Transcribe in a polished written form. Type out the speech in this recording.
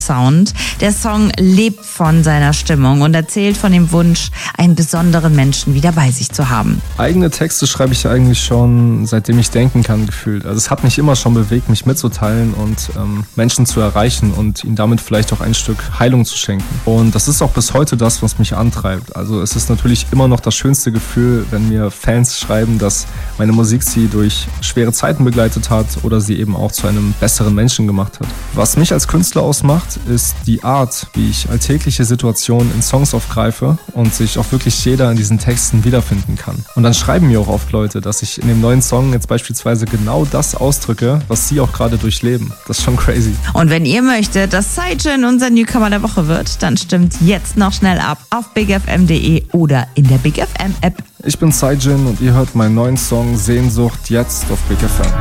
Sound. Der Song lebt von seiner Stimmung und erzählt von dem Wunsch, einen besonderen Menschen wieder bei sich zu haben. Eigene Texte schreibe ich ja eigentlich schon, seitdem ich denken kann, gefühlt. Also es hat mich immer schon bewegt, mich mitzuteilen und Menschen zu erreichen und ihnen damit vielleicht auch ein Stück Heilung zu schenken. Und das ist auch bis heute das, was mich antreibt. Also es ist natürlich immer noch das schönste Gefühl, wenn mir Fans schreiben, dass meine Musik sie durch schwere Zeiten begleitet hat oder sie eben auch zu einem besseren Menschen gemacht hat. Was mich als Künstler ausmacht, ist die Art, wie ich alltägliche Situationen in Songs aufgreife und sich auch wirklich jeder in diesen Texten wiederfinden kann. Und dann schreiben mir auch oft Leute, dass ich in dem neuen Song jetzt beispielsweise genau das ausdrücke, was sie auch gerade durchleben. Das ist schon crazy. Und wenn ihr möchtet, dass Saijin unser Newcomer der Woche wird, dann stimmt jetzt noch schnell ab auf bigfm.de oder in der Big FM App. Ich bin Saijin und ihr hört meinen neuen Song Sehnsucht jetzt auf Big FM.